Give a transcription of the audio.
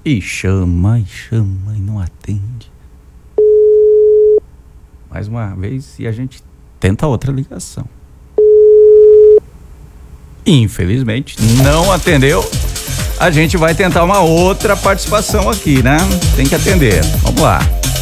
E chama e não atende. Mais uma vez e a gente tenta outra ligação. Infelizmente, não atendeu. A gente vai tentar uma outra participação aqui, né? Tem que atender. Vamos lá.